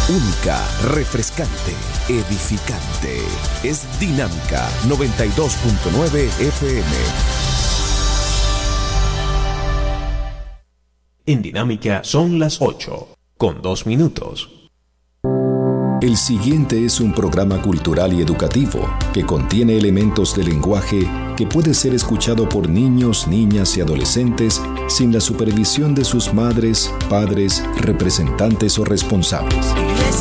Única, refrescante, edificante. Es Dinámica 92.9 FM. En Dinámica son las 8:02. El siguiente es un programa cultural y educativo que contiene elementos de lenguaje que puede ser escuchado por niños, niñas y adolescentes sin la supervisión de sus madres, padres, representantes o responsables.